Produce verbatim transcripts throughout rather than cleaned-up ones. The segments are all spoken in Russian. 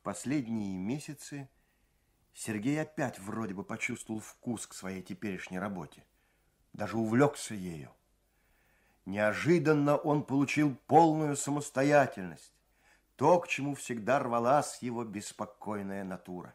последние месяцы Сергей опять вроде бы почувствовал вкус к своей теперешней работе, даже увлекся ею. Неожиданно он получил полную самостоятельность, то, к чему всегда рвалась его беспокойная натура.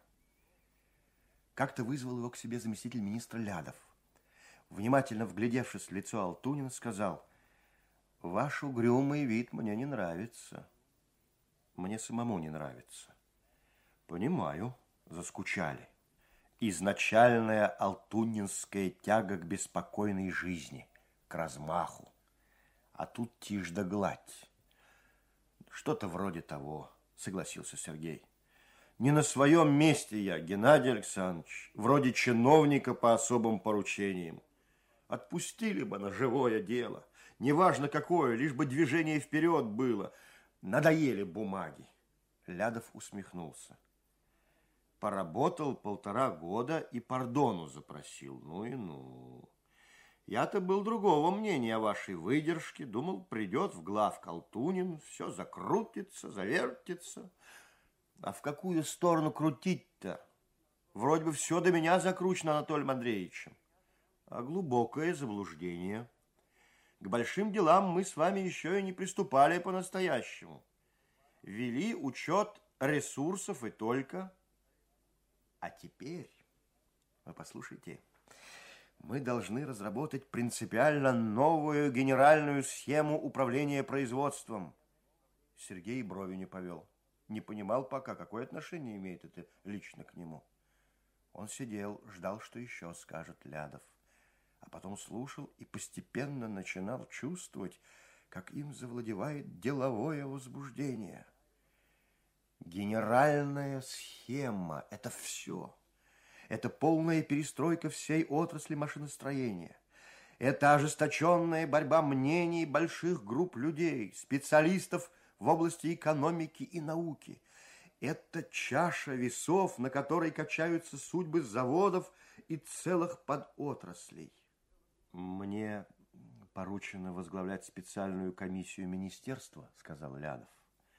Как-то вызвал его к себе заместитель министра Лядов. Внимательно вглядевшись в лицо Алтунина, сказал: «Ваш угрюмый вид мне не нравится. Мне самому не нравится. Понимаю, заскучали. Изначальная алтунинская тяга к беспокойной жизни, к размаху. А тут тишь да гладь. Что-то вроде того», согласился Сергей. «Не на своем месте я, Геннадий Александрович, вроде чиновника по особым поручениям. Отпустили бы на живое дело, неважно какое, лишь бы движение вперед было. Надоели бумаги». Лядов усмехнулся. «Поработал полтора года и пардону запросил. Ну и ну. Я-то был другого мнения о вашей выдержке. Думал, придет в главк Алтунин, все закрутится, завертится. А в какую сторону крутить-то? Вроде бы все до меня закручено Анатолием Андреевичем. А глубокое заблуждение. К большим делам мы с вами еще и не приступали по-настоящему. Вели учет ресурсов и только. А теперь, вы послушайте, мы должны разработать принципиально новую генеральную схему управления производством». Сергей брови не повел. Не понимал пока, какое отношение имеет это лично к нему. Он сидел, ждал, что еще скажет Лядов. А потом слушал и постепенно начинал чувствовать, как им завладевает деловое возбуждение. Генеральная схема – это все. Это полная перестройка всей отрасли машиностроения. Это ожесточенная борьба мнений больших групп людей, специалистов в области экономики и науки. Это чаша весов, на которой качаются судьбы заводов и целых подотраслей. «Мне поручено возглавлять специальную комиссию министерства», сказал Лядов.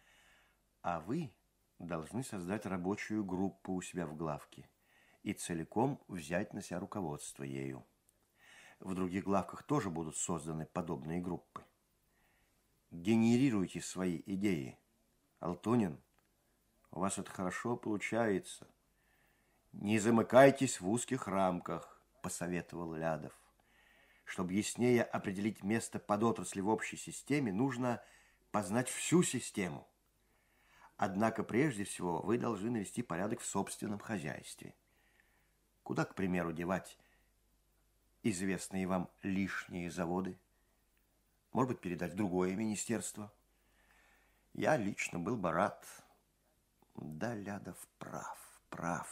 «А вы должны создать рабочую группу у себя в главке и целиком взять на себя руководство ею. В других главках тоже будут созданы подобные группы. Генерируйте свои идеи. Алтунин, у вас это хорошо получается. Не замыкайтесь в узких рамках», посоветовал Лядов. «Чтобы яснее определить место подотрасли в общей системе, нужно познать всю систему. Однако прежде всего вы должны навести порядок в собственном хозяйстве. Куда, к примеру, девать известные вам лишние заводы? Может быть, передать в другое министерство? Я лично был бы рад». Да, Лядов прав, прав.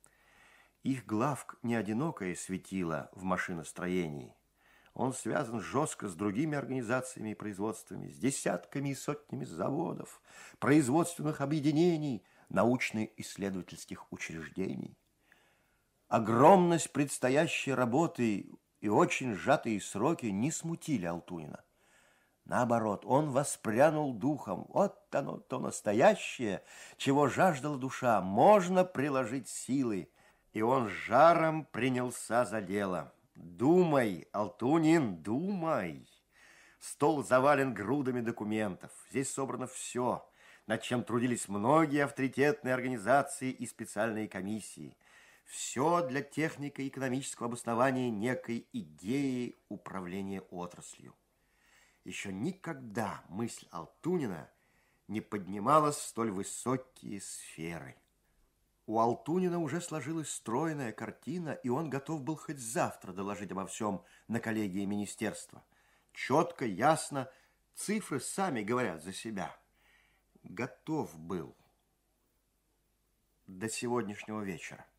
Их главк не одинокое светило в машиностроении. Он связан жестко с другими организациями и производствами, с десятками и сотнями заводов, производственных объединений, научно-исследовательских учреждений. Огромность предстоящей работы и очень сжатые сроки не смутили Алтунина. Наоборот, он воспрянул духом. Вот оно, то настоящее, чего жаждала душа. Можно приложить силы. И он с жаром принялся за дело. «Думай, Алтунин, думай!» Стол завален грудами документов. Здесь собрано все, над чем трудились многие авторитетные организации и специальные комиссии. Все для технико-экономического обоснования некой идеи управления отраслью. Еще никогда мысль Алтунина не поднималась в столь высокие сферы. У Алтунина уже сложилась стройная картина, и он готов был хоть завтра доложить обо всем на коллегии министерства. Четко, ясно, цифры сами говорят за себя. Готов был до сегодняшнего вечера.